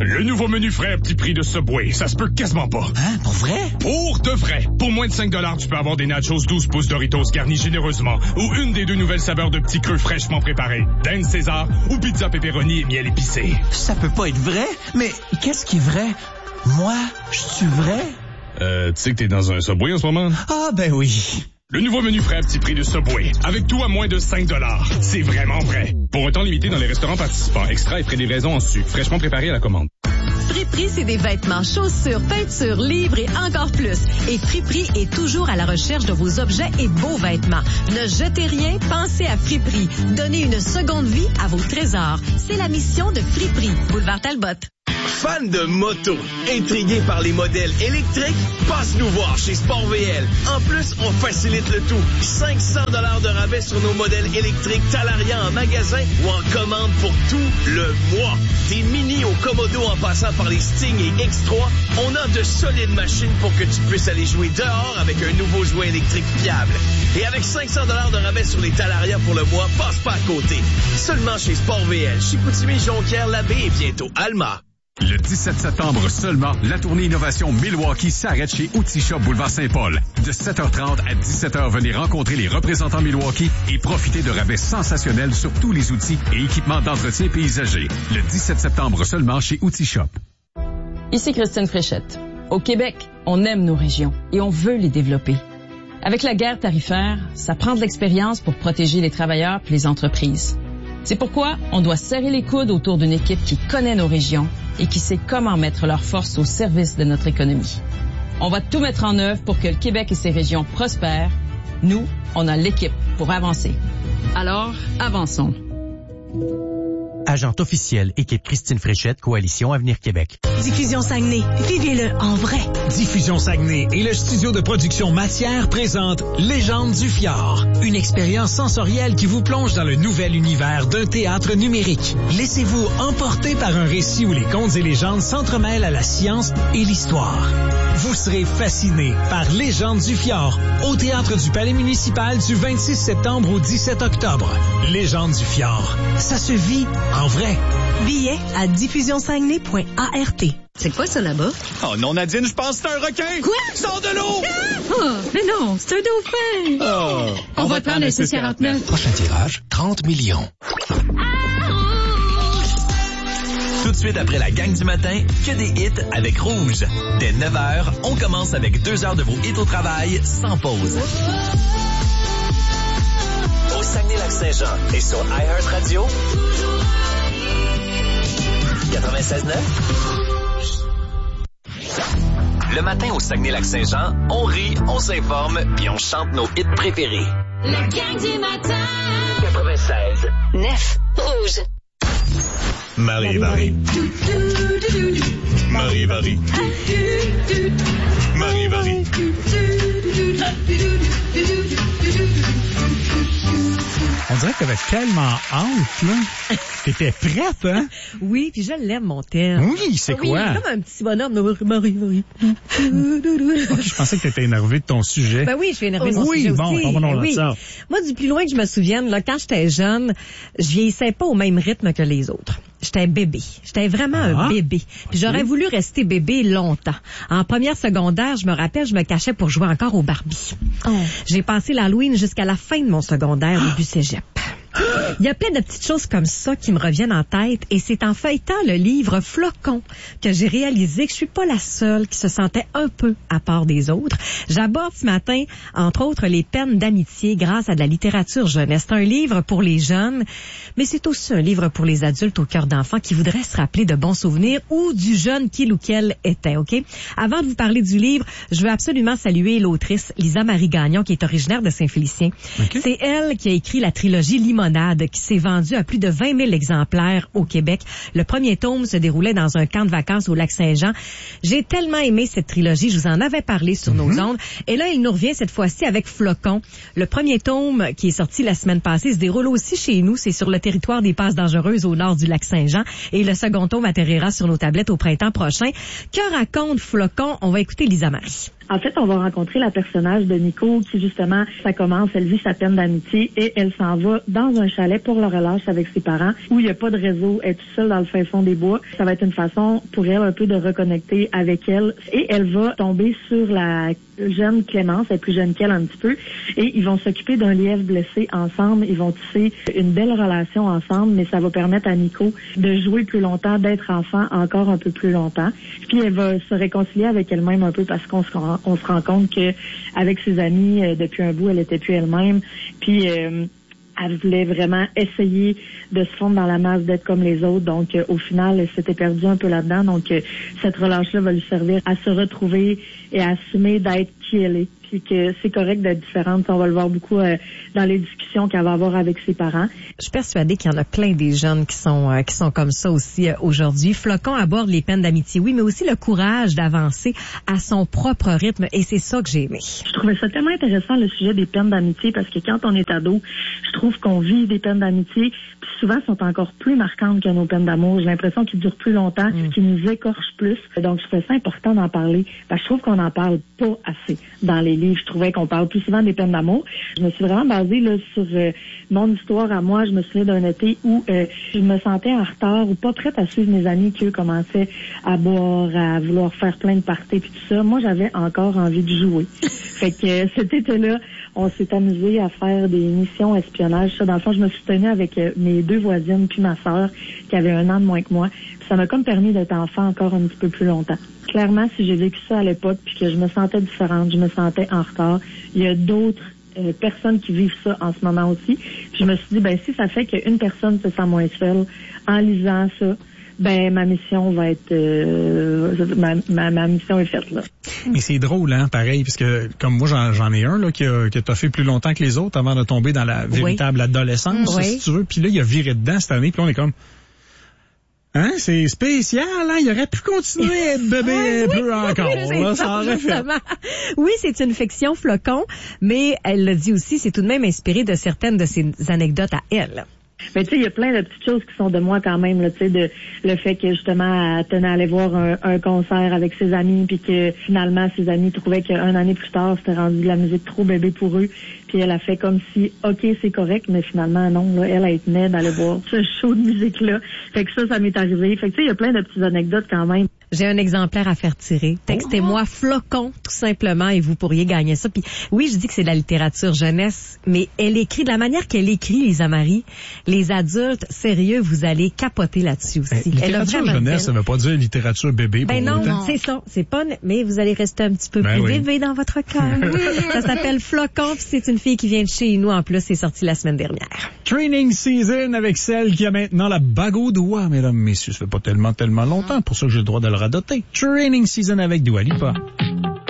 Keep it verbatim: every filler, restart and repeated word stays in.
Le nouveau menu frais à petit prix de Subway, ça se peut quasiment pas. Hein? Pour vrai? Pour de vrai. Pour moins de cinq dollars, tu peux avoir des nachos douze pouces Doritos garnis généreusement ou une des deux nouvelles saveurs de petits creux fraîchement préparés. Dinde César ou pizza pepperoni et miel épicé. Ça peut pas être vrai? Mais qu'est-ce qui est vrai? Moi, je suis vrai? Euh, tu sais que t'es dans un Subway en ce moment? Ah, ben oui. Le nouveau menu frais à petit prix de Subway. Avec tout à moins de cinq dollars. C'est vraiment vrai. Pour un temps limité dans les restaurants participants. Extra et frais de livraison en su. Fraîchement préparé à la commande. Friperie, c'est des vêtements, chaussures, peintures, livres et encore plus. Et Friperie est toujours à la recherche de vos objets et beaux vêtements. Ne jetez rien, pensez à Friperie. Donnez une seconde vie à vos trésors. C'est la mission de Friperie. Boulevard Talbot. Fan de moto, intrigué par les modèles électriques? Passe nous voir chez Sport V L. En plus, on facilite le tout. cinq cents dollars de rabais sur nos modèles électriques Talaria en magasin ou en commande pour tout le mois. Des Mini au Komodo en passant par les Sting et X trois, on a de solides machines pour que tu puisses aller jouer dehors avec un nouveau jouet électrique fiable. Et avec cinq cents dollars de rabais sur les Talaria pour le mois, passe pas à côté. Seulement chez Sport V L, Chicoutimi, Jonquière, Labbé et bientôt Alma. Le dix-sept septembre seulement, la tournée Innovation Milwaukee s'arrête chez Outil Shop Boulevard Saint-Paul. De sept heures trente à dix-sept heures, venez rencontrer les représentants Milwaukee et profitez de rabais sensationnels sur tous les outils et équipements d'entretien paysager. Le dix-sept septembre seulement chez Outil Shop. Ici Christine Fréchette. Au Québec, on aime nos régions et on veut les développer. Avec la guerre tarifaire, ça prend de l'expérience pour protéger les travailleurs et les entreprises. C'est pourquoi on doit serrer les coudes autour d'une équipe qui connaît nos régions et qui sait comment mettre leurs forces au service de notre économie. On va tout mettre en œuvre pour que le Québec et ses régions prospèrent. Nous, on a l'équipe pour avancer. Alors, avançons. Agente officielle, équipe Christine Fréchette, Coalition Avenir Québec. Diffusion Saguenay, vivez-le en vrai. Diffusion Saguenay et le studio de production Matière présentent Légende du Fjord. Une expérience sensorielle qui vous plonge dans le nouvel univers d'un théâtre numérique. Laissez-vous emporter par un récit où les contes et légendes s'entremêlent à la science et l'histoire. Vous serez fasciné par Légende du Fjord au théâtre du Palais municipal du vingt-six septembre au dix-sept octobre. Légende du Fjord, ça se vit en vrai. Billets à diffusion saguenay point a r t. C'est quoi ça là-bas? Oh non, Nadine, je pense que c'est un requin! Quoi? Sors de l'eau! Ah! Oh, mais non, c'est un dauphin! Oh, on, on va prendre un six quarante-neuf. Prochain tirage, trente millions. Tout de suite après la gang du matin, que des hits avec Rouge. Dès neuf heures, on commence avec deux heures de vos hits au travail, sans pause. Au Saguenay-Lac-Saint-Jean et sur iHeartRadio, quatre-vingt-seize neuf. Le matin au Saguenay-Lac-Saint-Jean, on rit, on s'informe, puis on chante nos hits préférés. La gang du matin. quatre-vingt-seize neuf. Rouge. Marie, Marie. Marie, Marie. Marie, Marie. On dirait que t'avais tellement hâte, là. T'étais prête, hein? Oui, puis je l'aime, mon thème. Oui, c'est oui, quoi? Oui, comme un petit bonhomme. Marie, Marie. Je pensais que t'étais énervé de ton sujet. Ben oui, je suis énervée de mon oui, sujet bon, aussi. bon, bon, oui. ça. Moi, du plus loin que je me souvienne, là, quand j'étais jeune, je vieillissais pas au même rythme que les autres. J'étais bébé. J'étais vraiment ah, un bébé. Puis j'aurais oui. voulu rester bébé longtemps. En première secondaire, je me rappelle, je me cachais pour jouer encore au Barbie. Oh. J'ai passé l'Halloween jusqu'à la fin de mon secondaire, au début cégep. Il y a plein de petites choses comme ça qui me reviennent en tête et c'est en feuilletant le livre Flocon que j'ai réalisé que je suis pas la seule qui se sentait un peu à part des autres. J'aborde ce matin, entre autres, les peines d'amitié grâce à de la littérature jeunesse. C'est un livre pour les jeunes, mais c'est aussi un livre pour les adultes au cœur d'enfants qui voudraient se rappeler de bons souvenirs ou du jeune qu'il ou qu'elle était, OK? Avant de vous parler du livre, je veux absolument saluer l'autrice Lisa Marie Gagnon qui est originaire de Saint-Félicien. Okay. C'est elle qui a écrit la trilogie Limonade qui s'est vendue à plus de vingt mille exemplaires au Québec. Le premier tome se déroulait dans un camp de vacances au Lac-Saint-Jean. J'ai tellement aimé cette trilogie, je vous en avais parlé sur mm-hmm. nos ondes. Et là, il nous revient cette fois-ci avec Flocon. Le premier tome qui est sorti la semaine passée se déroule aussi chez nous. C'est sur le territoire des Passes dangereuses au nord du Lac-Saint-Jean. Et le second tome atterrira sur nos tablettes au printemps prochain. Que raconte Flocon? On va écouter Lisa Marie. En fait, on va rencontrer la personnage de Nico qui, justement, ça commence, elle vit sa peine d'amitié et elle s'en va dans un chalet pour le relâche avec ses parents où il n'y a pas de réseau, elle est toute seule dans le fin fond des bois. Ça va être une façon pour elle un peu de reconnecter avec elle et elle va tomber sur la jeune Clémence, elle est plus jeune qu'elle un petit peu, et ils vont s'occuper d'un lièvre blessé ensemble, ils vont tisser une belle relation ensemble, mais ça va permettre à Nico de jouer plus longtemps, d'être enfant encore un peu plus longtemps. Puis elle va se réconcilier avec elle-même un peu parce qu'on se rend, on se rend compte que avec ses amis, euh, depuis un bout, elle était plus elle-même. Puis euh, elle voulait vraiment essayer de se fondre dans la masse, d'être comme les autres. Donc, euh, au final, elle s'était perdue un peu là-dedans. Donc, euh, cette relâche-là va lui servir à se retrouver et à assumer d'être qui elle est. Puis que c'est correct d'être différente. On va le voir beaucoup euh, dans les discussions qu'elle va avoir avec ses parents. Je suis persuadée qu'il y en a plein des jeunes qui sont euh, qui sont comme ça aussi euh, aujourd'hui. Flocon aborde les peines d'amitié, oui, mais aussi le courage d'avancer à son propre rythme. Et c'est ça que j'ai aimé. Je trouvais ça tellement intéressant, le sujet des peines d'amitié, parce que quand on est ado, je trouve qu'on vit des peines d'amitié, puis souvent sont encore plus marquantes que nos peines d'amour. J'ai l'impression qu'ils durent plus longtemps, mm. qu'ils nous écorchent plus. Donc, je trouvais ça important d'en parler, parce que je trouve qu'on n'en parle pas assez dans les livres. Je trouvais qu'on parle plus souvent des peines d'amour. Je me suis vraiment basée là sur euh, mon histoire à moi. Je me souviens d'un été où euh, je me sentais en retard ou pas prête à suivre mes amis qui, eux, commençaient à boire, à vouloir faire plein de parties puis tout ça. Moi, j'avais encore envie de jouer. Fait que euh, cet été-là, on s'est amusé à faire des missions espionnage. Ça, dans le fond, je me suis tenue avec euh, mes deux voisines puis ma sœur qui avait un an de moins que moi. Puis ça m'a comme permis d'être enfant encore un petit peu plus longtemps. Clairement, si j'ai vécu ça à l'époque puis que je me sentais différente, je me sentais en retard, il y a d'autres euh, personnes qui vivent ça en ce moment aussi. Puis je me suis dit, ben si ça fait qu'une personne se sent moins seule en lisant ça, ben ma mission va être euh, ma, ma, ma mission est faite là. Mais c'est drôle, hein, pareil, parce que comme moi j'en, j'en ai un là qui a, qui a toffé plus longtemps que les autres avant de tomber dans la véritable oui. adolescence, oui. si tu veux. Puis là, il a viré dedans cette année, puis là, on est comme Hein, c'est spécial, hein? Il aurait pu continuer à être bébé ah, un oui, peu encore. Oui, là, ça aurait fait. Oui, c'est une fiction Flocon, mais elle le dit aussi, c'est tout de même inspiré de certaines de ses anecdotes à elle. Mais tu sais, il y a plein de petites choses qui sont de moi quand même, là, tu sais, de le fait que justement, elle tenait à aller voir un, un concert avec ses amis, puis que finalement, ses amis trouvaient qu'une année plus tard, c'était rendu de la musique trop bébé pour eux, puis elle a fait comme si, ok, c'est correct, mais finalement, non, là, elle, elle tenait d'aller voir ce show de musique-là. Fait que ça, ça m'est arrivé. Fait que tu sais, il y a plein de petites anecdotes quand même. J'ai un exemplaire à faire tirer. Textez-moi oh. Flocon, tout simplement, et vous pourriez gagner ça. Puis oui, je dis que c'est de la littérature jeunesse, mais elle écrit, de la manière qu'elle écrit, Lisa Marie, les adultes, sérieux, vous allez capoter là-dessus aussi. Eh, littérature elle a jeunesse, ça veut pas dire littérature bébé. Ben pour non, autant. c'est ça. C'est pas, mais vous allez rester un petit peu ben plus oui. bébé dans votre cœur. Ça s'appelle Flocon, puis c'est une fille qui vient de chez nous. En plus, c'est sorti la semaine dernière. Training Season avec celle qui a maintenant la bague au doigt, mesdames, messieurs. Ça fait pas tellement, tellement longtemps. Pour ça que j'ai le droit de le radoter. Training Season avec Dua Lipa.